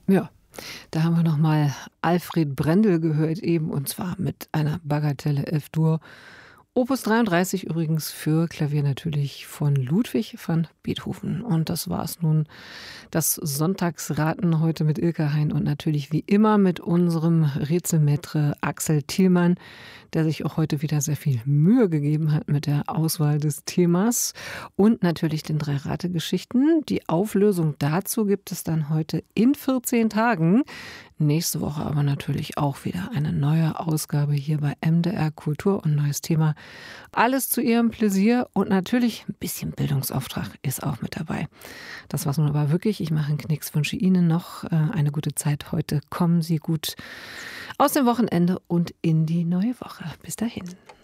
Ja, da haben wir noch mal Alfred Brendel gehört eben, und zwar mit einer Bagatelle F-Dur. Opus 33 übrigens für Klavier natürlich von Ludwig van Beethoven. Und das war's nun, das Sonntagsraten heute mit Ilka Hein und natürlich wie immer mit unserem Rätselmaitre Axel Thielmann, der sich auch heute wieder sehr viel Mühe gegeben hat mit der Auswahl des Themas und natürlich den 3 Rategeschichten. Die Auflösung dazu gibt es dann heute in 14 Tagen. Nächste Woche aber natürlich auch wieder eine neue Ausgabe hier bei MDR Kultur und neues Thema. Alles zu Ihrem Pläsier und natürlich ein bisschen Bildungsauftrag ist auch mit dabei. Das war's nun aber wirklich. Ich mache einen Knicks, wünsche Ihnen noch eine gute Zeit heute. Kommen Sie gut aus dem Wochenende und in die neue Woche. Bis dahin.